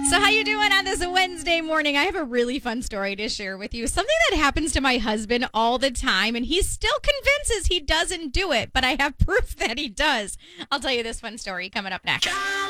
So how you doing on this Wednesday morning? I have a really fun story to share with you. Something that happens to my husband all the time, and he still convinces he doesn't do it, but I have proof that he does. I'll tell you this fun story coming up next.